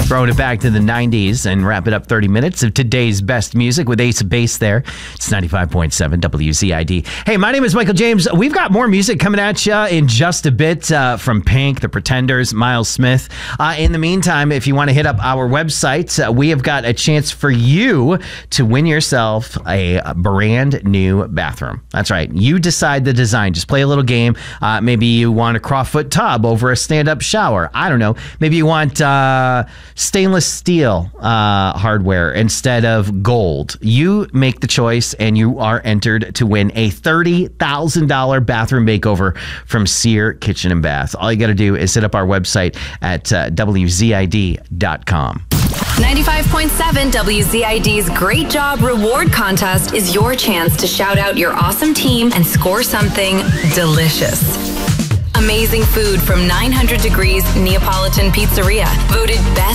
Throwing it back to the 90s and wrap it up 30 minutes of today's best music with Ace of Base there. It's 95.7 WZID. Hey, my name is Michael James. We've got more music coming at you in just a bit from Pink, The Pretenders, Miles Smith. In the meantime, if you want to hit up our website, we have got a chance for you to win yourself a brand new bathroom. That's right. You decide the design. Just play a little game. Maybe you want a crawfoot tub over a stand-up shower. I don't know. Maybe you want stainless steel hardware instead of gold. You make the choice and you are entered to win a $30,000 bathroom makeover from Sear Kitchen and Bath. All you got to do is hit up our website at WZID.com. 95.7 WZID's Great Job Reward Contest is your chance to shout out your awesome team and score something delicious. Amazing food from 900 Degrees Neapolitan Pizzeria, voted best